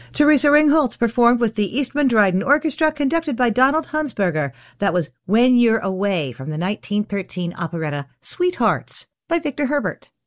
Teresa Ringholtz performed with the Eastman Dryden Orchestra, conducted by Donald Hunsberger. That was When You're Away from the 1913 operetta Sweethearts by Victor Herbert.